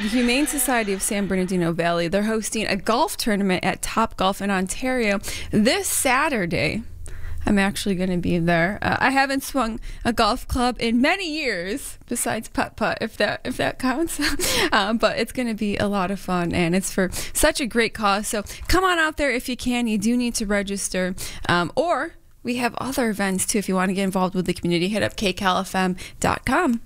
the Humane Society of San Bernardino Valley, they're hosting a golf tournament at Top Golf in Ontario this Saturday. I'm actually going to be there. I haven't swung a golf club in many years, besides putt-putt, if that counts. But it's going to be a lot of fun, and it's for such a great cause. So come on out there if you can. You do need to register. Or we have other events, too. If you want to get involved with the community, hit up kcalfm.com.